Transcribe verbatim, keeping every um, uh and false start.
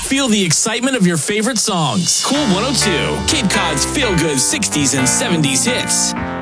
Feel the excitement of your favorite songs. Cool one oh two, Cape Cod's feel-good sixties and seventies hits.